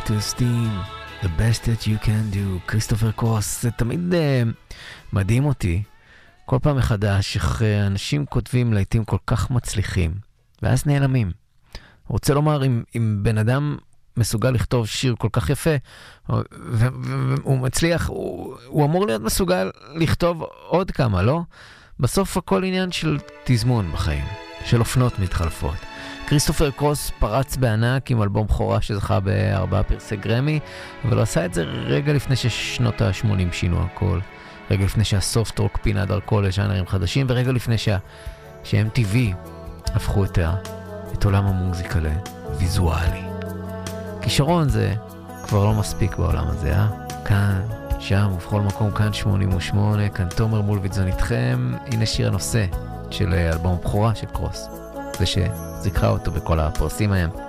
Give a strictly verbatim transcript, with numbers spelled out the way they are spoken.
Steam, the best that you can do, כריסטופר קרוס. זה תמיד uh, מדהים אותי, כל פעם מחדש, איך אנשים כותבים לעתים כל כך מצליחים, ואז נעלמים. רוצה לומר, אם, אם בן אדם מסוגל לכתוב שיר כל כך יפה, והוא מצליח, הוא, הוא אמור להיות מסוגל לכתוב עוד כמה, לא? בסוף הכל עניין של תזמון בחיים, של אופנות מתחלפות. כריסטופר קרוס פרץ בענק עם אלבום בכורה שזכה בארבעה פרסי גרמי, אבל הוא עשה את זה רגע לפני ששנות ה-שמונים שינו הכל, רגע לפני שהסופט רוק פינה דרכו לז'אנרים חדשים, ורגע לפני שה... ש-אם טי וי הפכו את, ה... את עולם המוזיקה לוויזואלי. כישרון זה כבר לא מספיק בעולם הזה, אה? כאן, שם ובכל מקום, כאן שמונים ושמונה, כאן תומר מולביטזון איתכם. הנה שיר הנושא של אלבום בכורה של קרוס, זה שזכרה אותו בכל הפרסים ההם.